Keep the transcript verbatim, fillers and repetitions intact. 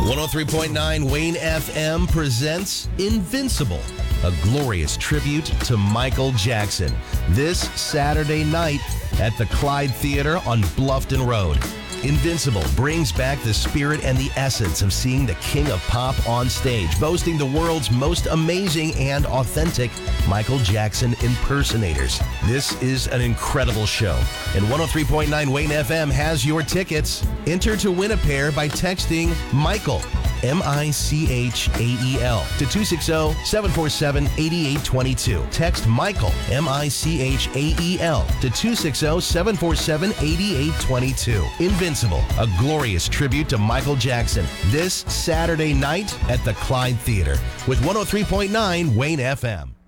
one oh three point nine Wayne F M presents Invincible, a glorious tribute to Michael Jackson, this Saturday night at the Clyde Theater on Bluffton Road. Invincible brings back the spirit and the essence of seeing the king of pop on stage, boasting the world's most amazing and authentic Michael Jackson impersonators. This is an incredible show, and one oh three point nine Wayne F M has your tickets. Enter to win a pair by texting Michael, M I C H A E L, to two six zero, seven four seven, eight eight two two. Text Michael, M I C H A E L, to two six zero, seven four seven, eight eight two two. Invincible, a glorious tribute to Michael Jackson, this Saturday night at the Clyde Theater with one oh three point nine Wayne F M.